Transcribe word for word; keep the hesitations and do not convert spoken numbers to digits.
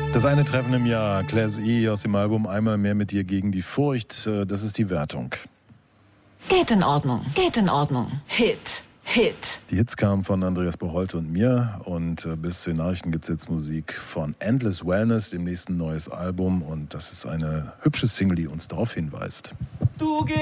Das eine Treffen im Jahr, Class E aus dem Album Einmal mehr mit dir gegen die Furcht, das ist die Wertung. Geht in Ordnung, geht in Ordnung. Hit, Hit. Die Hits kamen von Andreas Bocholt und mir und bis zu den Nachrichten gibt es jetzt Musik von Endless Wellness, dem nächsten neues Album, und das ist eine hübsche Single, die uns darauf hinweist. Du